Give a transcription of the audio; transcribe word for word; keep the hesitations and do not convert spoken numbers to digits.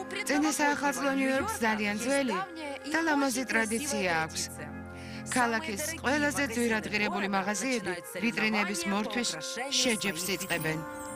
წინა საახალწლო ნიუ-იორკს ძალიან ძველი და ლამაზი ტრადიცია აქვს. ქალაქის ყველაზე ძვირადღირებული მაღაზიები ვიტრინების მორთვის შეჯებს იწყებენ.